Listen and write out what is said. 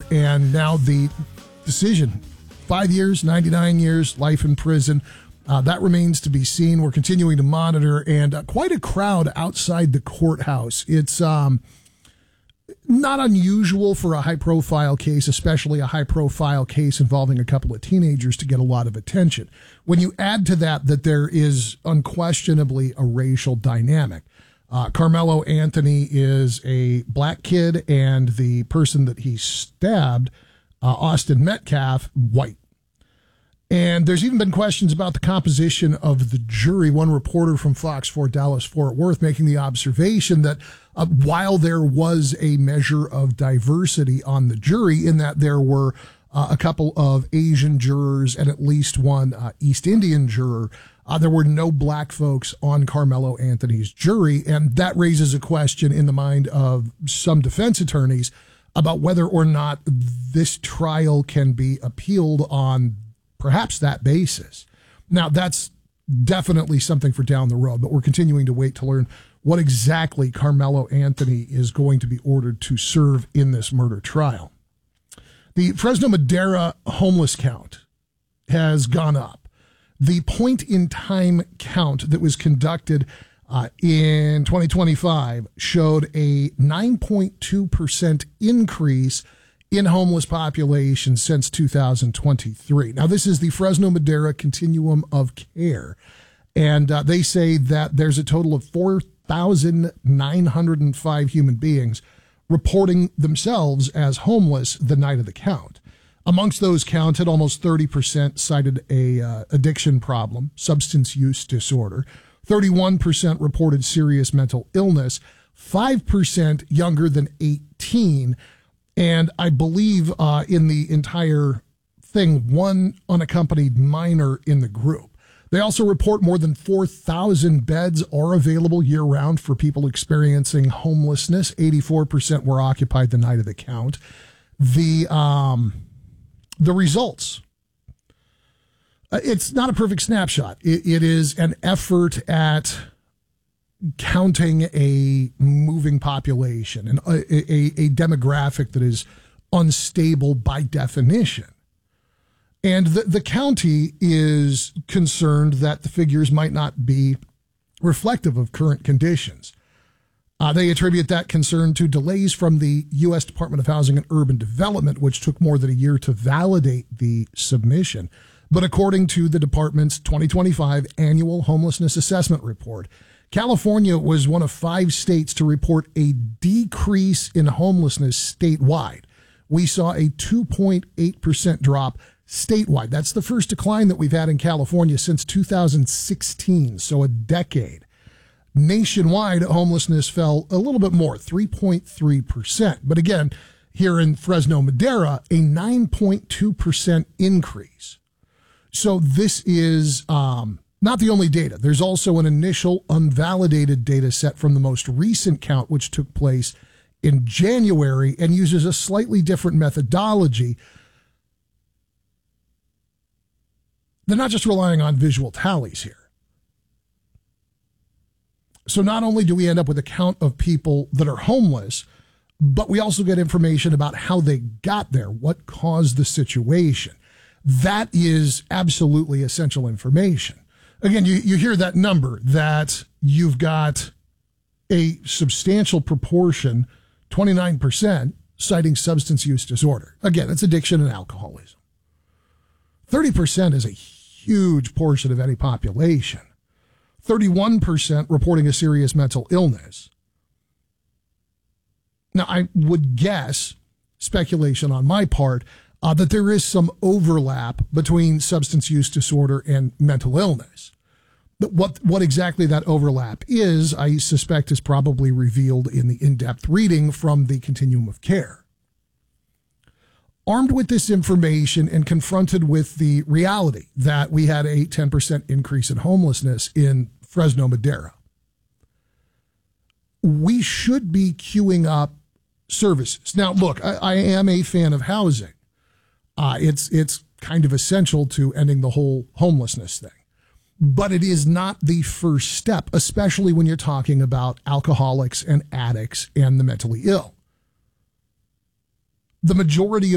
and now the decision, 5 years, 99 years, life in prison. That remains to be seen. We're continuing to monitor, and quite a crowd outside the courthouse. It's not unusual for a high-profile case, especially a high-profile case involving a couple of teenagers, to get a lot of attention. When you add to that there is unquestionably a racial dynamic. Carmelo Anthony is a black kid, and the person that he stabbed, Austin Metcalf, white. And there's even been questions about the composition of the jury. One reporter from Fox 4 Dallas-Fort Worth making the observation that while there was a measure of diversity on the jury, in that there were a couple of Asian jurors and at least one East Indian juror, there were no black folks on Carmelo Anthony's jury. And that raises a question in the mind of some defense attorneys about whether or not this trial can be appealed on perhaps that basis. Now, that's definitely something for down the road, but we're continuing to wait to learn what exactly Carmelo Anthony is going to be ordered to serve in this murder trial. The Fresno Madera homeless count has gone up. The point-in-time count that was conducted in 2025 showed a 9.2% increase in homeless population since 2023. Now, this is the Fresno Madera Continuum of Care, and they say that there's a total of 4,905 human beings reporting themselves as homeless the night of the count. Amongst those counted, almost 30% cited a addiction problem, substance use disorder. 31% reported serious mental illness, 5% younger than 18, and I believe in the entire thing, one unaccompanied minor in the group. They also report more than 4,000 beds are available year-round for people experiencing homelessness. 84% were occupied the night of the count. The results. It's not a perfect snapshot. It is an effort at counting a moving population and a demographic that is unstable by definition. And the county is concerned that the figures might not be reflective of current conditions. They attribute that concern to delays from the U.S. Department of Housing and Urban Development, which took more than a year to validate the submission. But according to the department's 2025 annual homelessness assessment report, California was one of 5 states to report a decrease in homelessness statewide. We saw a 2.8% drop statewide. That's the first decline that we've had in California since 2016, so a decade. Nationwide, homelessness fell a little bit more, 3.3%. But again, here in Fresno Madera, a 9.2% increase. So this is not the only data. There's also an initial unvalidated data set from the most recent count, which took place in January and uses a slightly different methodology. They're not just relying on visual tallies here. So not only do we end up with a count of people that are homeless, but we also get information about how they got there, what caused the situation. That is absolutely essential information. Again, you hear that number, that you've got a substantial proportion, 29%, citing substance use disorder. Again, it's addiction and alcoholism. 30% is a huge portion of any population. 31% reporting a serious mental illness. Now, I would guess, speculation on my part, that there is some overlap between substance use disorder and mental illness. But what exactly that overlap is, I suspect, is probably revealed in the in-depth reading from the Continuum of Care. Armed with this information and confronted with the reality that we had a 10% increase in homelessness in Fresno Madera, we should be queuing up services. Now, look, I am a fan of housing. It's kind of essential to ending the whole homelessness thing. But it is not the first step, especially when you're talking about alcoholics and addicts and the mentally ill. The majority